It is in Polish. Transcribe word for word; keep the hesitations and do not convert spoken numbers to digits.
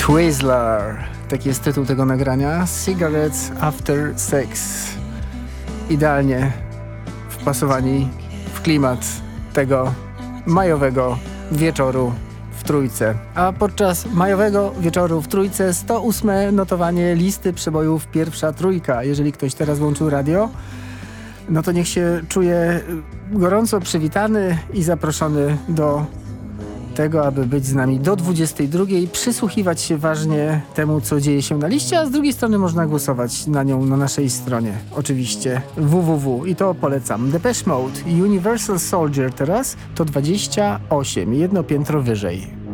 Twizzler, taki jest tytuł tego nagrania. Cigarettes After Sex. Idealnie wpasowani w klimat tego majowego wieczoru w Trójce. A podczas majowego wieczoru w Trójce sto ósme notowanie listy przebojów Pierwsza Trójka. Jeżeli ktoś teraz włączył radio, no to niech się czuje gorąco przywitany i zaproszony do tego, aby być z nami do dwudziestej drugiej, przysłuchiwać się ważnie temu, co dzieje się na liście, a z drugiej strony można głosować na nią na naszej stronie. Oczywiście www. I to polecam. Depeche Mode, Universal Soldier teraz to dwadzieścia osiem, jedno piętro wyżej.